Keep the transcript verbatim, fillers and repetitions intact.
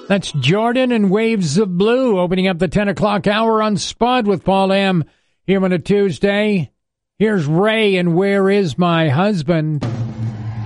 That's Jordan and Waves of Blue opening up the ten o'clock hour on Spud with Paul M. here on a Tuesday. Here's Ray and Where Is My Husband?